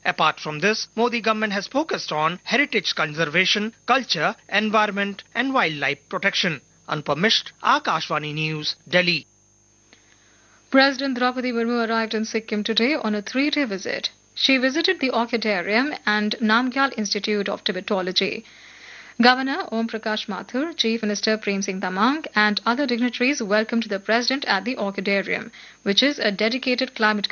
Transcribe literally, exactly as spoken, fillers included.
Apart from this, Modi government has focused on heritage conservation, culture, environment and wildlife protection. Anupam Mishra, Akashvani News, Delhi. President Draupadi Murmu arrived in Sikkim today on a three-day visit. She visited the Orchidarium and Namgyal Institute of Tibetology. Governor Om Prakash Mathur, Chief Minister Prem Singh Tamang and other dignitaries welcomed the President at the Orchidarium, which is a dedicated climate